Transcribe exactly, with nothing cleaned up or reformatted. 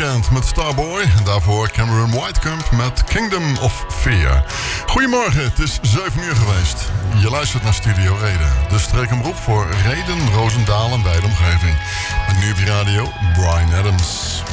Weekend met Starboy. En daarvoor Cameron Whitecomb met Kingdom of Fear. Goedemorgen, het is zeven uur geweest. Je luistert naar Studio Reden. Dus trek hem op voor Reden, Roosendaal en wijde omgeving. Met nu op je radio Bryan Adams.